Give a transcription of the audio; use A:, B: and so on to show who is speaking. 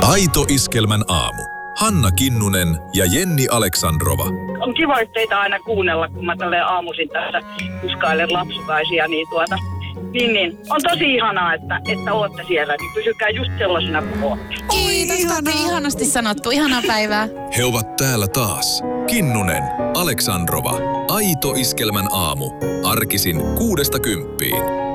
A: Aito Iskelmän aamu. Hanna Kinnunen ja Jenni Aleksandrova.
B: On kiva teitä aina kuunnella, kun mä tälleen aamuisin tässä kuskailen lapsukaisia, niin on tosi ihanaa, että ootte siellä, niin pysykää just sellaisena kuin ootte.
C: Kiitos, Kati, ihanasti sanottu. Ihanaa päivää.
A: He ovat täällä taas. Kinnunen, Aleksandrova. Aito Iskelmän aamu. Arkisin 6–10.